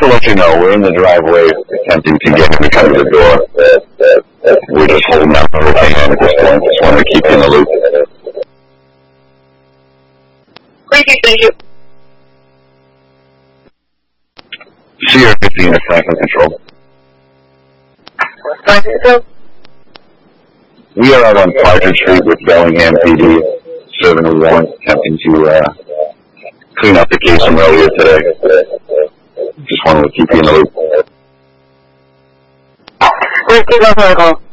let you know, we're in the driveway attempting to get him to come to the door. We're just holding out for his hand at this point. Just wanted to keep you in the loop. Thank you. Sierra 15 is Franklin Control. We are out on Partridge Street with Bellingham PD, serving a warrant, attempting to clean up the case from earlier today. Just wanted to keep you in the loop. Where's the